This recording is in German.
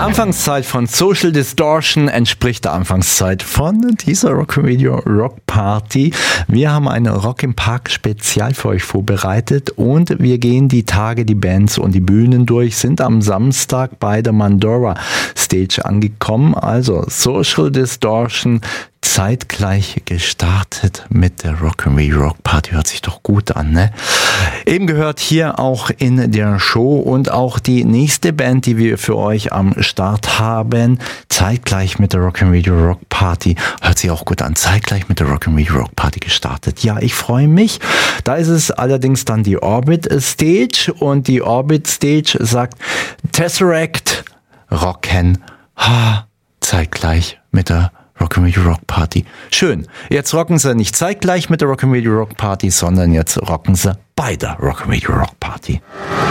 Anfangszeit von Social Distortion entspricht der Anfangszeit von dieser Rock-Radio Rock Party. Wir haben eine Rock im Park Spezial für euch vorbereitet und wir gehen die Tage, die Bands und die Bühnen durch, sind am Samstag bei der Mandora Stage angekommen. Also Social Distortion zeitgleich gestartet mit der Rock-and-Roll Rock Party. Hört sich doch gut an, ne? Eben gehört hier auch in der Show und auch die nächste Band, die wir für euch am Start haben, zeitgleich mit der Rock-and-Roll Rock Party. Hört sich auch gut an. Zeitgleich mit der Rock-and-Roll Rock Party gestartet. Ja, ich freue mich. Da ist es allerdings dann die Orbit Stage und die Orbit Stage sagt Tesseract Rocken. Zeitgleich mit der Rock-and-Roll Rock Party. Schön. Jetzt rocken sie nicht zeitgleich mit der Rock-and-Roll Rock Party, sondern jetzt rocken sie bei der Rock-and-Roll Rock Party.